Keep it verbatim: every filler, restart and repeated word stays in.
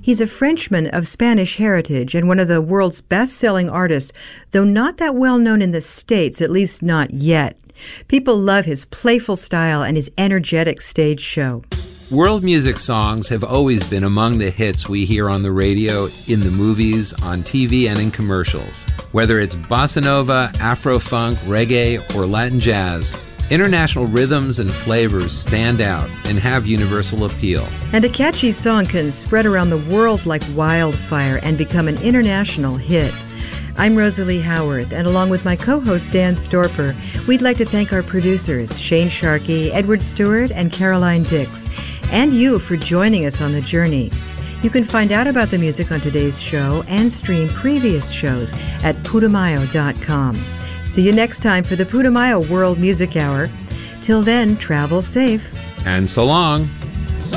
He's a Frenchman of Spanish heritage and one of the world's best-selling artists, though not that well known in the States, at least not yet. People love his playful style and his energetic stage show. World music songs have always been among the hits we hear on the radio, in the movies, on T V, and in commercials. Whether it's bossa nova, Afro-funk, reggae, or Latin jazz, international rhythms and flavors stand out and have universal appeal. And a catchy song can spread around the world like wildfire and become an international hit. I'm Rosalie Howarth, and along with my co-host Dan Storper, we'd like to thank our producers, Shane Sharkey, Edward Stewart, and Caroline Dix, and you for joining us on the journey. You can find out about the music on today's show and stream previous shows at putumayo dot com. See you next time for the Putumayo World Music Hour. Till then, travel safe. And so long.